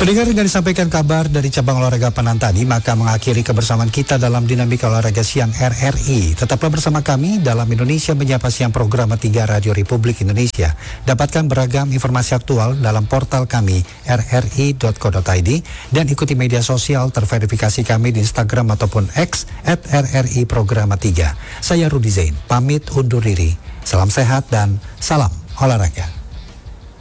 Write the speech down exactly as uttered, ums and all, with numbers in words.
Pendengar, dengan disampaikan kabar dari cabang olahraga Panan tadi, maka mengakhiri kebersamaan kita dalam dinamika olahraga siang R R I. Tetaplah bersama kami dalam Indonesia Menyapa Siang program tiga Radio Republik Indonesia. Dapatkan beragam informasi aktual dalam portal kami r r i dot co dot i d dan ikuti media sosial terverifikasi kami di Instagram ataupun X at R R I Programa tiga. Saya Rudi Zain, pamit undur diri. Salam sehat dan salam olahraga.